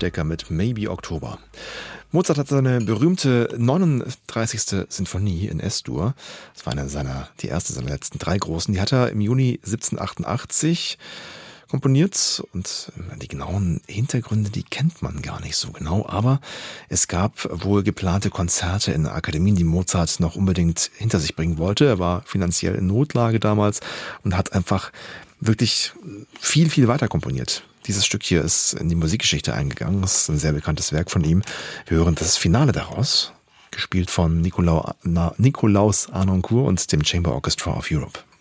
Aufdecker mit Maybe Oktober. Mozart hat seine berühmte 39. Sinfonie in S-Dur, das war die erste seiner letzten 3 großen, die hat er im Juni 1788 komponiert und die genauen Hintergründe, die kennt man gar nicht so genau, aber es gab wohl geplante Konzerte in Akademien, die Mozart noch unbedingt hinter sich bringen wollte. Er war finanziell in Notlage damals und hat einfach wirklich viel, viel weiter komponiert. Dieses Stück hier ist in die Musikgeschichte eingegangen, das ist ein sehr bekanntes Werk von ihm. Wir hören das Finale daraus, gespielt von Nikolaus Harnoncourt und dem Chamber Orchestra of Europe.